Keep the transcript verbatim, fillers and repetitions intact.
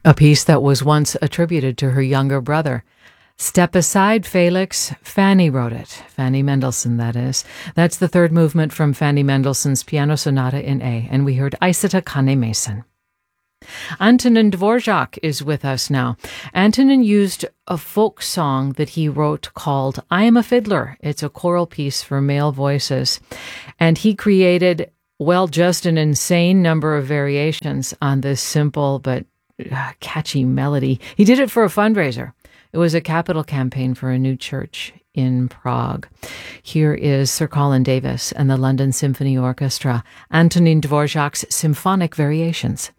a piece that was once attributed to her younger brother. Step Aside, Felix. Fanny wrote it. Fanny Mendelssohn, that is. That's the third movement from Fanny Mendelssohn's Piano Sonata in A, and we heard Aissata Kane-Mason. Antonin Dvorak is with us now. Antonin used a folk song that he wrote called I Am a Fiddler. It's a choral piece for male voices. And he created, well, just an insane number of variations on this simple but uh, catchy melody. He did it for a fundraiser. It was a capital campaign for a new church in Prague. Here is Sir Colin Davis and the London Symphony Orchestra, Antonin Dvorak's Symphonic Variations.